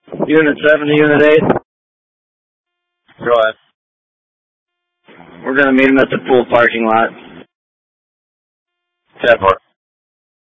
Unit 7 to Unit 8. Go ahead. We're going to meet him at the pool parking lot. 10-4.